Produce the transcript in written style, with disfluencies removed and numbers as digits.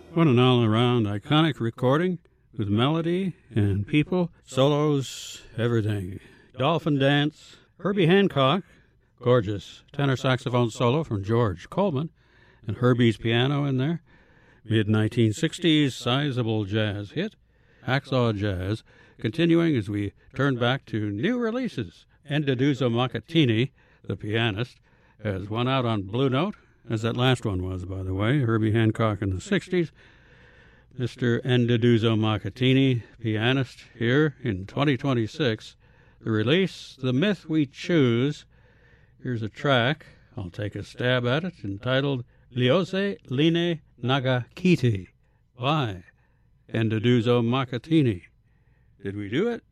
What an all-around iconic recording with melody and people, solos, everything. Dolphin Dance, Herbie Hancock, gorgeous tenor saxophone solo from George Coleman, and Herbie's piano in there. Mid-1960s sizable jazz hit, Hacksaw Jazz, continuing as we turn back to new releases. Endoduzo Macatini, the pianist, has one out on Blue Note, as that last one was, by the way, Herbie Hancock in the 60s. Mr. Endoduzo Macatini, pianist, here in 2026. The release, The Myth We Choose. Here's a track, I'll take a stab at it, entitled Liose Line Nagakiti by Endoduzo Macatini. Did we do it?